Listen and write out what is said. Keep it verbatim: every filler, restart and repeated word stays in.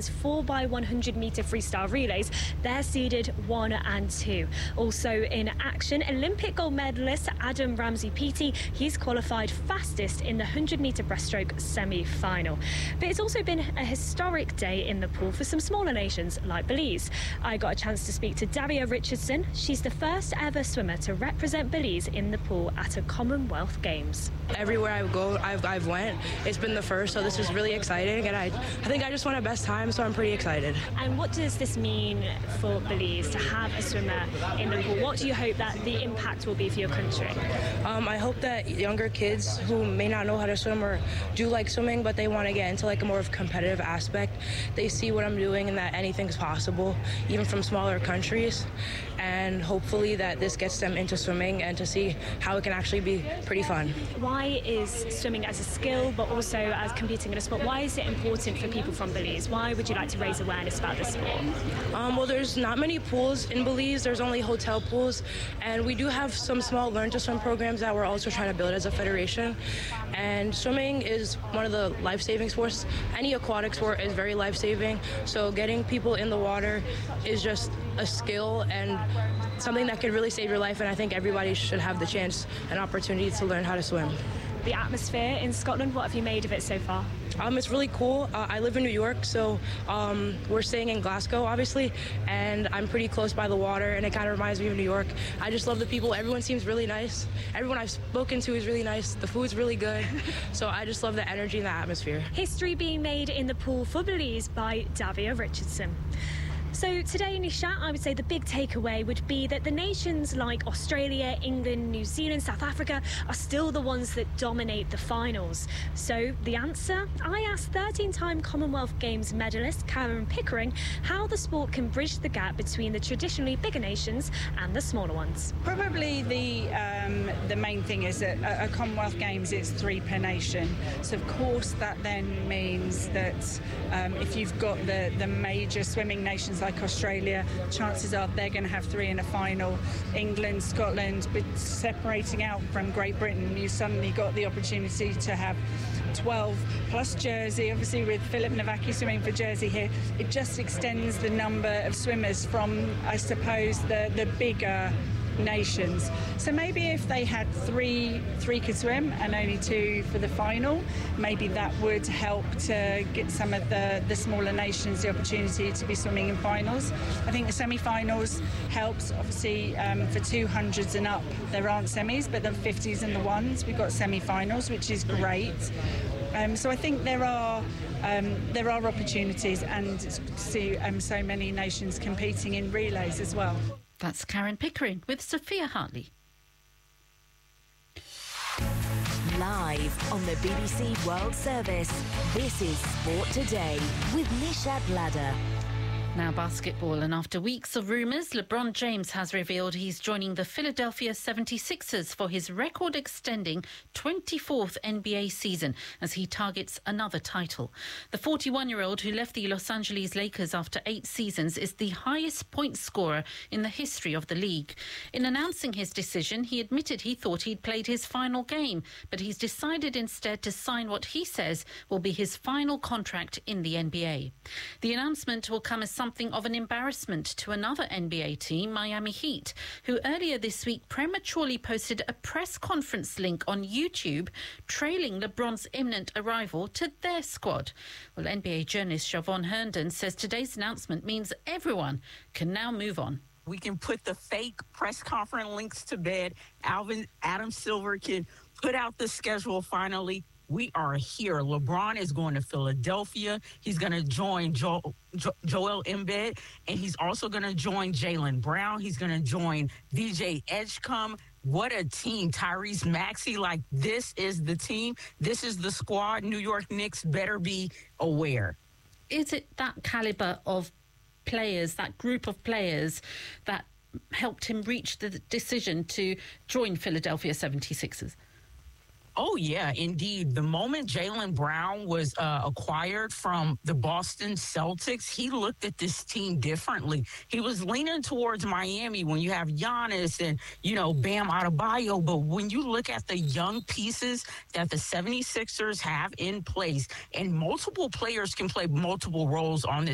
women's four by one hundred metre freestyle relays. They're seeded one and two. Also in action, Olympic gold medalist Adam Ramsey-Peaty. He's qualified fastest in the one hundred metre breaststroke semi-final. But it's also been a historic day in the pool for some smaller nations like Belize. I got a chance to speak to Daria Richardson. She's the first ever swimmer to represent Belize in the pool at a Commonwealth Games. Everywhere I go, I've, I've went, it's been the first, so this is really exciting, and I, I think I just won a best time, so I'm pretty excited. And what does this mean for Belize to have a swimmer in the pool? What do you hope that the impact will be for your country? Um, I hope that younger kids who may not know how to swim or do like swimming, but they want to get into like a more of competitive aspect, they see what I'm doing and that anything's possible, even from smaller countries, and hopefully that this gets them into swimming and to see how it can actually be pretty fun. Why is swimming as a skill, but also as competing in a sport, why is it important for people from Belize? Why would you like to raise awareness about this sport? Um, well, there's not many pools in Belize. There's only hotel pools, and we do have some small learn to swim programs that we're also trying to build as a federation. And swimming is one of the life-saving sports. Any aquatic sport is very life-saving, so getting people in the water is just a skill and something that could really save your life, and I think everybody should have the chance and opportunity to learn how to swim. The atmosphere in Scotland, what have you made of it so far? Um, it's really cool. Uh, I live in New York, so um, we're staying in Glasgow, obviously, and I'm pretty close by the water, and it kind of reminds me of New York. I just love the people. Everyone seems really nice. Everyone I've spoken to is really nice. The food's really good, so I just love the energy and the atmosphere. History being made in the pool for Belize by Davia Richardson. So today, Nisha, I would say the big takeaway would be that the nations like Australia, England, New Zealand, South Africa are still the ones that dominate the finals. So the answer? I asked thirteen-time Commonwealth Games medalist Karen Pickering how the sport can bridge the gap between the traditionally bigger nations and the smaller ones. Probably the um, the main thing is that at a Commonwealth Games it's three per nation. So of course that then means that um, if you've got the, the major swimming nations like Australia, chances are they're going to have three in a final. England, Scotland, but separating out from Great Britain, you suddenly got the opportunity to have twelve plus Jersey. Obviously with Philip Nowacki swimming for Jersey here, it just extends the number of swimmers from, I suppose, the, the bigger nations. So maybe if they had three three could swim and only two for the final, maybe that would help to get some of the the smaller nations the opportunity to be swimming in finals. I think the semi-finals helps. Obviously um, for two hundreds and up there aren't semis, but the fifties and the ones we've got semi-finals, which is great. Um, so I think there are um, there are opportunities, and to see um, so many nations competing in relays as well. That's Karen Pickering with Sophia Hartley. Live on the B B C World Service, this is Sport Today with Nishad Ladder. Now basketball, and after weeks of rumours, LeBron James has revealed he's joining the Philadelphia seventy-sixers for his record-extending twenty-fourth N B A season as he targets another title. The forty-one-year-old who left the Los Angeles Lakers after eight seasons is the highest point scorer in the history of the league. In announcing his decision, he admitted he thought he'd played his final game, but he's decided instead to sign what he says will be his final contract in the N B A. The announcement will come as something of an embarrassment to another N B A team, Miami Heat, who earlier this week prematurely posted a press conference link on YouTube trailing LeBron's imminent arrival to their squad. Well, N B A journalist Siobhan Herndon says today's announcement means everyone can now move on. We can put the fake press conference links to bed. Alvin Adam Silver can put out the schedule finally. We are here. LeBron is going to Philadelphia. He's going to join jo- jo- Joel Embiid, and he's also going to join Jaylen Brown. He's going to join V J Edgecombe. What a team. Tyrese Maxey, like this is the team. This is the squad. New York Knicks better be aware. Is it that caliber of players, that group of players that helped him reach the decision to join Philadelphia seventy-sixers? Oh, yeah, indeed. The moment Jaylen Brown was uh, acquired from the Boston Celtics, he looked at this team differently. He was leaning towards Miami when you have Giannis and, you know, Bam Adebayo. But when you look at the young pieces that the seventy-sixers have in place, and multiple players can play multiple roles on this